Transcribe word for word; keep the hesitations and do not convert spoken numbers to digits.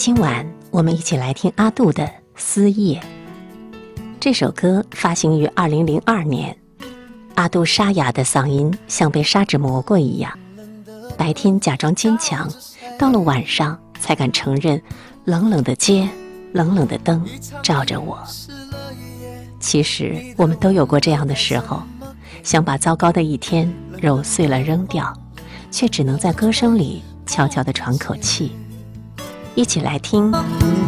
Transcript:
今晚我们一起来听阿杜的《思夜》。这首歌发行于二零零二年，阿杜沙哑的嗓音像被砂纸磨过一样，白天假装坚强，到了晚上才敢承认冷冷的街，冷冷的灯照着我。其实我们都有过这样的时候，想把糟糕的一天揉碎了扔掉，却只能在歌声里悄悄地喘口气。一起来听